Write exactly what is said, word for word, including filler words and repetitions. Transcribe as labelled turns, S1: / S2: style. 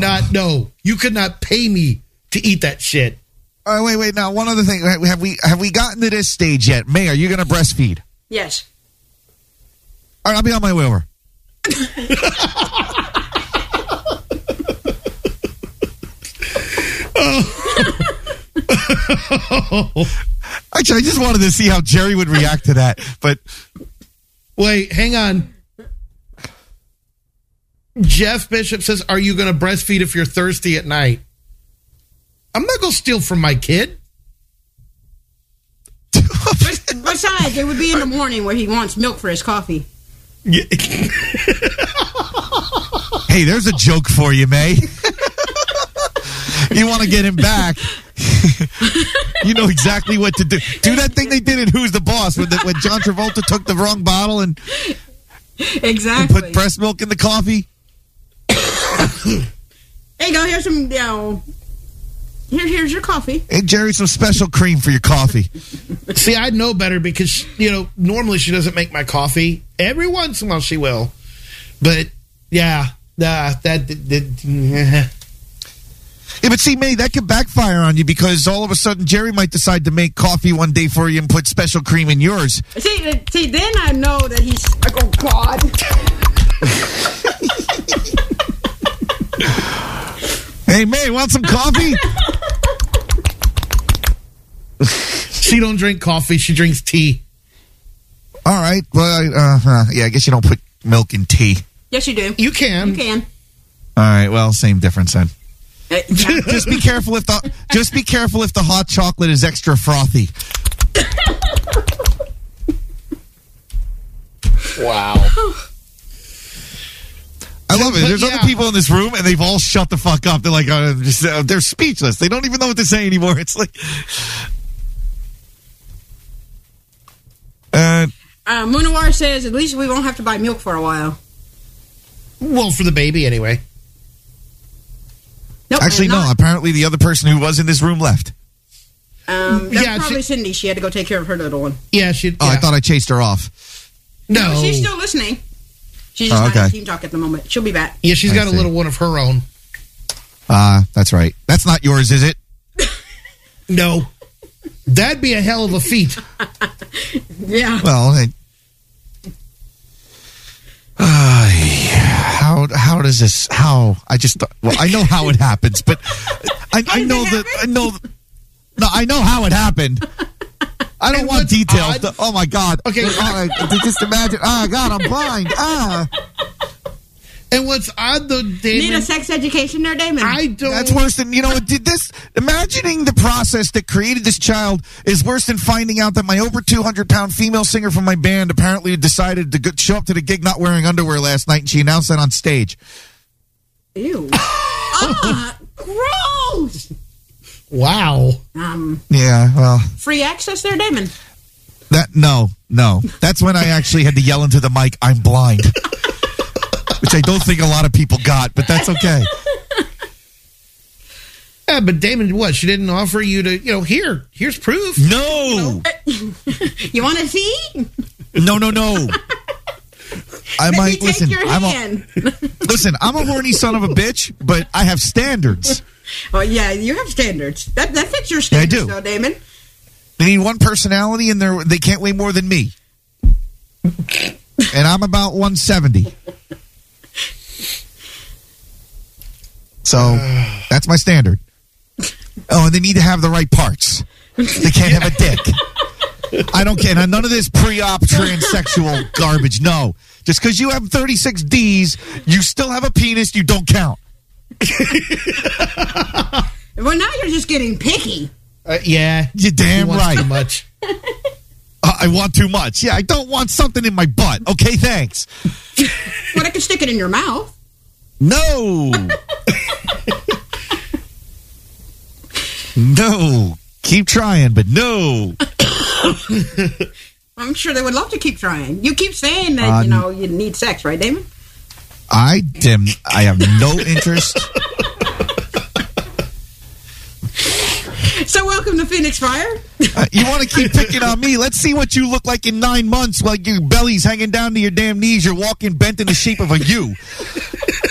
S1: not, no. You could not pay me to eat that shit.
S2: All right, wait, wait. Now, one other thing. Have we have we gotten to this stage yet? May, are you going to breastfeed?
S3: Yes.
S2: All right, I'll be on my way over. Actually, I just wanted to see how Jerry would react to that. But
S1: wait, hang on. Jeff Bishop says, are you going to breastfeed if you're thirsty at night? I'm not going to steal from my kid.
S3: Besides, it would be in the morning where he wants milk for his coffee.
S1: Yeah.
S2: Hey, there's a joke for you, May. You want to get him back. You know exactly what to do. Do that thing they did in Who's the Boss when, the, when John Travolta took the wrong bottle and,
S3: exactly.
S2: and put breast milk in the coffee.
S3: Hey, go. Here's some, you know, here, here's your coffee.
S2: Hey, Jerry, some special cream for your coffee.
S1: See, I know better because, you know, normally she doesn't make my coffee. Every once in a while she will. But, yeah, uh, that... that, that
S2: Yeah, but see, May, that could backfire on you because all of a sudden Jerry might decide to make coffee one day for you and put special cream in yours.
S3: See, see then I know that he's... Oh, God.
S2: Hey, May, want some coffee?
S1: She don't drink coffee. She drinks tea.
S2: All right. Well, uh, uh, yeah, I guess you don't put milk in tea.
S3: Yes, you do.
S1: You can.
S3: You can.
S2: All right. Well, same difference then.
S3: Uh, yeah.
S2: Just be careful if the just be careful if the hot chocolate is extra frothy.
S1: Wow.
S2: I love it.
S1: But,
S2: There's
S1: yeah.
S2: other people in this room, and they've all shut the fuck up. They're like, uh, just, uh, they're speechless. They don't even know what to say anymore. It's like, uh,
S3: uh, Munawar says, at least we won't have to buy milk for a while.
S1: Well, for the baby anyway.
S3: Nope,
S2: actually, no.
S3: not.
S2: Apparently, the other person who was in this room left.
S3: Um, that's
S1: Yeah,
S3: probably
S1: she-
S3: Cindy. She had to go take care of her little one.
S1: Yeah, she.
S2: Oh,
S1: yeah.
S2: I thought I chased her off.
S1: No.
S3: No, she's still listening. She's just
S2: Oh,
S3: not
S2: okay.
S3: in Team Talk at the moment. She'll be back.
S1: Yeah, she's
S2: I
S1: got a
S2: see.
S1: little one of her own.
S2: Ah, uh, that's right. That's not yours, is it?
S1: No. That'd be a hell of a feat.
S3: Yeah.
S2: Well, I, uh, how how does this? How I just well, I know how it happens, but I, I
S3: does
S2: know
S3: it
S2: that I
S3: happen?
S2: know. No, I know how it happened. I don't
S1: And
S2: want
S1: what's
S2: details.
S1: odd-
S2: Oh my God.
S1: Okay.
S2: Oh, I- just imagine. Oh God, I'm blind. Ah,
S1: And what's odd, though,
S3: Need a
S1: Damon,
S3: sex education there, Damon?
S1: I don't...
S2: that's worse than you know. Did this? Imagining the process that created this child is worse than finding out that my over two hundred pound female singer from my band apparently decided to go, show up to the gig not wearing underwear last night, and she announced that on stage.
S3: Ew. Ah, gross.
S1: Wow.
S3: Um,
S2: Yeah, well.
S3: free access there, Damon?
S2: That no, no. That's when I actually had to yell into the mic, "I'm blind," which I don't think a lot of people got, but that's okay.
S1: Yeah, but Damon, what? She didn't offer you to, you know, here, here's proof.
S2: No,
S3: You want to see?
S2: no, no, no. I
S3: Let
S2: might
S3: me take
S2: listen.
S3: your
S2: I'm a,
S3: hand.
S2: listen. I'm a horny son of a bitch, but I have standards.
S3: Oh, yeah, you have standards. That that fits your
S2: Yeah, I
S3: standards,
S2: do.
S3: though, Damon.
S2: They need one personality, and they they can't weigh more than me. And I'm about one seventy. So that's my standard. Oh, and they need to have the right parts. They can't have a dick. I don't care. None of this pre-op transsexual garbage. No. Just because you have thirty-six Ds, you still have a penis, you don't count.
S3: Well, now you're just getting picky.
S1: Uh, yeah.
S2: You're damn
S1: He wants
S2: right.
S1: too much.
S2: Uh, I want too much. Yeah, I don't want something in my butt. Okay, thanks.
S3: But I can stick it in your mouth.
S2: No. No. Keep trying, but no.
S3: I'm sure they would love to keep trying. You keep saying that,
S2: Uh,
S3: you know, you need sex, right, Damon?
S2: I am, I have no interest.
S3: So welcome to Phoenix Fire.
S2: Uh, you want to keep picking on me? Let's see what you look like in nine months while your belly's hanging down to your damn knees. You're walking bent in the shape of a U.